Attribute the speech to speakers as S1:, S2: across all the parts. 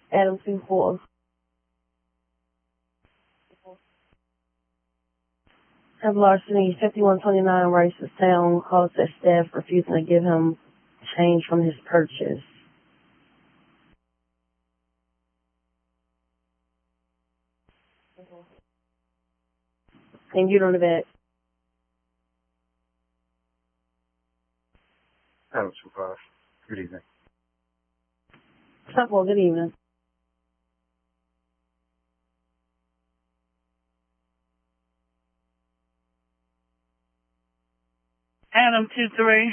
S1: Adam 2-4. Have larceny 5129 Rice Sound calls that staff refusing to give him change from his purchase. And you on the back.
S2: Adam 2-5. Good evening.
S1: Well, good evening.
S3: Adam 2-3.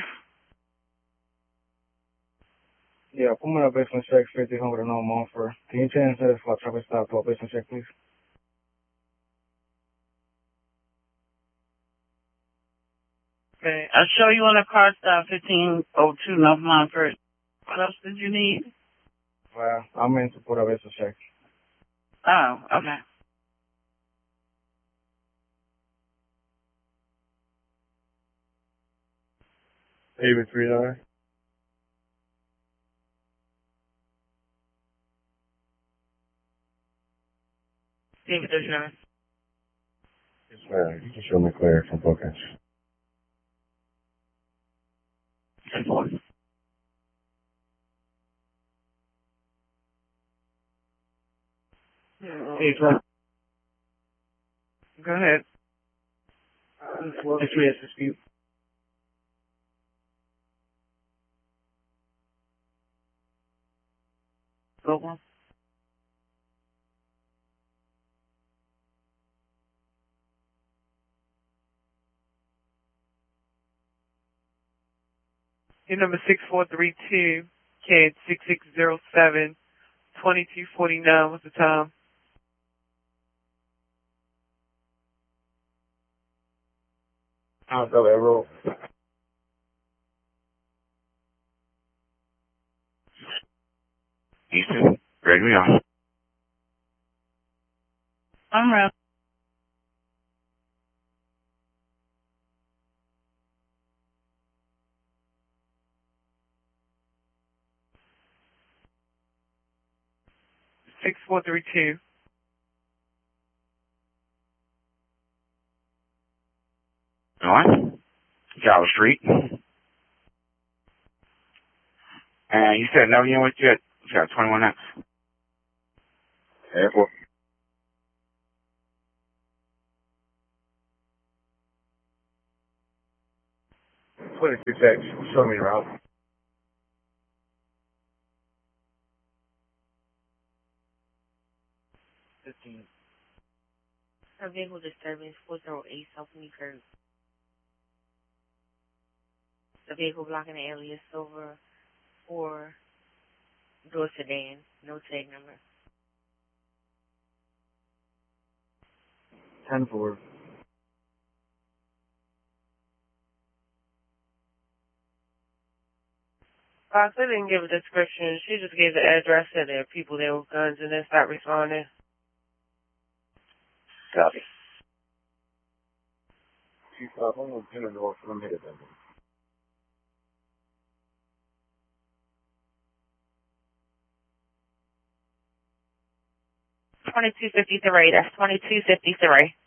S2: Yeah, put me on a business check, 5000 no Montfort. Can you change this for traffic stop to a business check, please?
S3: Okay, I'll show you on the car stop 1502 North Montfort. What else did you need?
S2: Well, I meant to put a business check.
S3: Oh, okay.
S2: David 39.
S3: David 39.
S2: Yes, ma'am. You can show me clear from bookings.
S3: 10-4.
S2: Hey, sir.
S3: Go ahead.
S2: If we have dispute.
S3: Go on. Your number 6432, CAD 6607, 2249. What's the time?
S2: I'll tell that roll.
S4: Easton, ready me on.
S3: I'm ready. Six four three two.
S4: On? Gallo Street. And you said no, you know what, you got 21X.
S2: Airport. 26X. Show me the route.
S3: 15.
S1: A vehicle disturbance 408 South Newkirk. The vehicle blocking the alias silver 4-door sedan, no tag number.
S2: 10-4.
S1: I didn't give a description. She just gave the address. Said there are people there with guns and then stopped responding.
S4: Copy.
S2: 2-5. I'm going to pin it off. Let me hit it then.
S1: 2253. That's 2253.